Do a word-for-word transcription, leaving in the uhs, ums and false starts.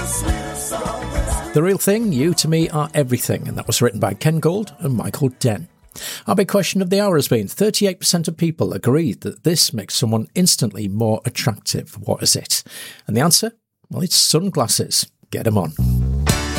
The Real Thing, You to Me Are Everything, and that was written by Ken Gold and Michael Den. Our big question of the hour has been thirty-eight percent of people agree that this makes someone instantly more attractive. What is it? And the answer? Well, it's sunglasses. Get them on.